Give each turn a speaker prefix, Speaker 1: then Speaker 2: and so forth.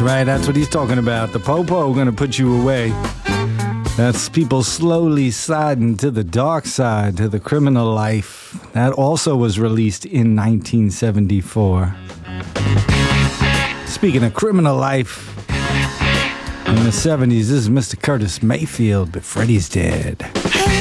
Speaker 1: right, that's what he's talking about. The Popo gonna put you away. That's people slowly sliding to the dark side, to the criminal life. That also was released in 1974. Speaking of criminal life, in the 70s, this is Mr. Curtis Mayfield, but Freddie's dead.